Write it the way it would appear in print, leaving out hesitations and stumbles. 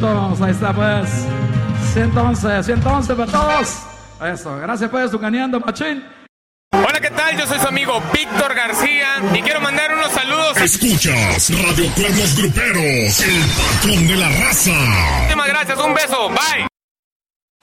todos, ahí está pues. 111 para todos. Eso, gracias pues, Tucaneando Machín. Hola, ¿qué tal? Yo soy su amigo Víctor García y quiero mandar unos saludos. Escuchas Radio Cuernos Gruperos, el patrón de la raza. Muchísimas gracias, un beso, bye.